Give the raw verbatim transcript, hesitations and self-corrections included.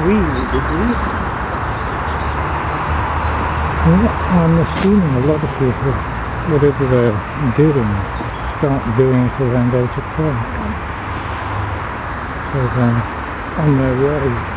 weed, is it? Well, I'm assuming a lot of people, whatever they're doing, start doing it and then go to pray. So they're on their way.